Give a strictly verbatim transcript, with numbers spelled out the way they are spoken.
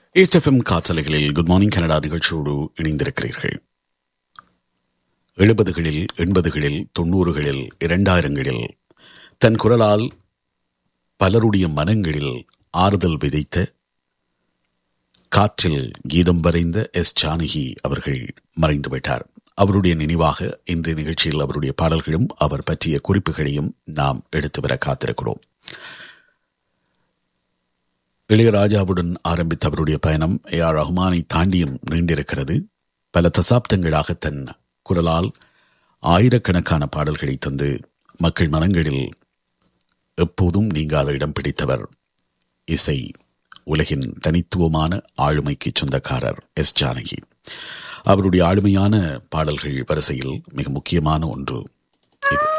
East FM காற்றலைகளில் good morning Canada நிகழ்ச்சியோடு இணைந்திருக்கிறீர்கள். எழுபதுகளில், எண்பதுகளில், தொண்ணூறுகளில், இரண்டாயிரங்களில் தன் குரலால் பலருடைய மனங்களில் ஆறுதல் விதைத்த, காற்றில் கீதம் வரைந்த எஸ் ஜானகி அவர்கள் மறைந்துவிட்டார். அவருடைய நினைவாக இந்த நிகழ்ச்சியில் அவருடைய பாடல்களும் அவர் பற்றிய குறிப்புகளையும் நாம் எடுத்து வர காத்திருக்கிறோம். இளையராஜாவுடன் ஆரம்பித்த அவருடைய பயணம் ஏ ஆர் ரஹ்மானை தாண்டியும் நீண்டிருக்கிறது. பல தசாப்தங்களாக தன் குரலால் ஆயிரக்கணக்கான பாடல்களை தந்து மக்கள் மனங்களில் எப்போதும் நீங்காத இடம் பிடித்தவர். இசை உலகின் தனித்துவமான ஆளுமைக்கு சொந்தக்காரர் எஸ் ஜானகி. அவருடைய ஆளுமையான பாடல்கள் வரிசையில் மிக முக்கியமான ஒன்று இது.